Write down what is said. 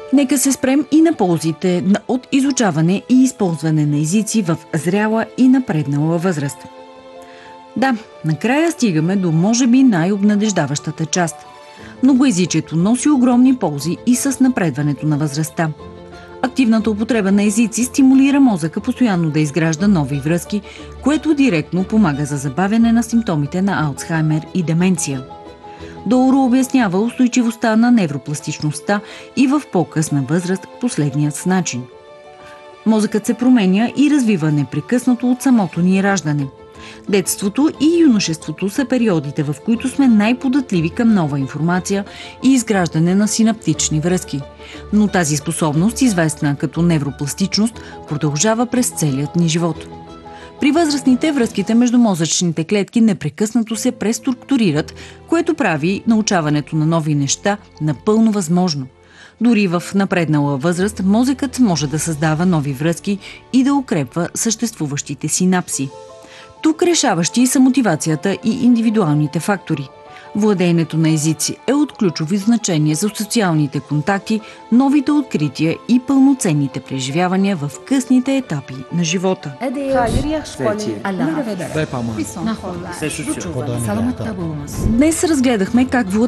Нека се спрем и на ползите от изучаване и използване на езици в зряла и напреднала възраст. Да, накрая стигаме до може би най-обнадеждаващата част. Многоезичието носи огромни ползи и с напредването на възрастта. Активната употреба на езици стимулира мозъка постоянно да изгражда нови връзки, което директно помага за забавяне на симптомите на Алцхаймер и деменция. Доуро обяснява устойчивостта на невропластичността и в по-късна възраст последният начин. Мозъкът се променя и развива непрекъснато от самото ни раждане. Детството и юношеството са периодите, в които сме най-податливи към нова информация и изграждане на синаптични връзки. Но тази способност, известна като невропластичност, продължава през целият ни живот. При възрастните връзките между мозъчните клетки непрекъснато се преструктурират, което прави научаването на нови неща напълно възможно. Дори в напреднала възраст мозъкът може да създава нови връзки и да укрепва съществуващите синапси. Тук решаващи са мотивацията и индивидуалните фактори. Владеенето на езици е от ключово значение за социалните контакти, новите открития и пълноценните преживявания в късните етапи на живота. Днес разгледахме как